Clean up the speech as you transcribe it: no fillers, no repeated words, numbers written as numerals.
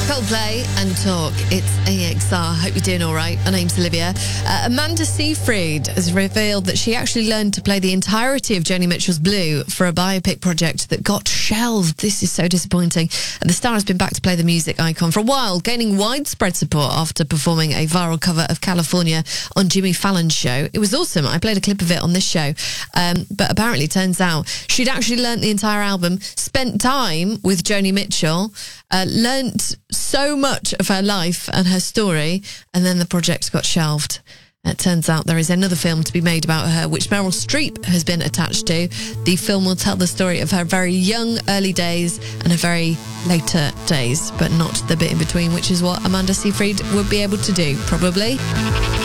Coldplay and Talk. It's AXR. Hope you're doing all right. My name's Olivia. Amanda Seyfried has revealed that she actually learned to play the entirety of Joni Mitchell's Blue for a biopic project that got shelved. This is so disappointing. And the star has been back to play the music icon for a while, gaining widespread support after performing a viral cover of California on Jimmy Fallon's show. It was awesome. I played a clip of it on this show. But apparently it turns out she'd actually learnt the entire album, spent time with Joni Mitchell, learnt so much of her life and her story, and then the project got shelved. It turns out there is another film to be made about her, which Meryl Streep has been attached to. The film will tell the story of her very young, early days and her very later days, but not the bit in between, which is what Amanda Seyfried would be able to do, probably.